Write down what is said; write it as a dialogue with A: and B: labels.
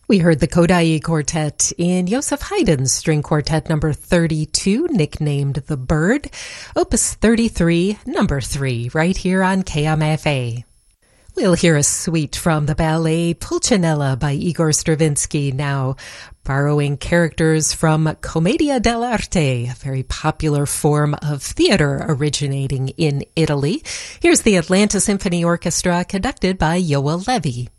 A: We heard the Kodály Quartet in Joseph Haydn's String Quartet number 32, nicknamed The Bird, Opus 33, number 3, right here on KMFA. We'll hear a suite from the ballet Pulcinella by Igor Stravinsky now, borrowing characters from Commedia dell'arte, a very popular form of theater originating in Italy. Here's the Atlanta Symphony Orchestra, conducted by Yoel Levy.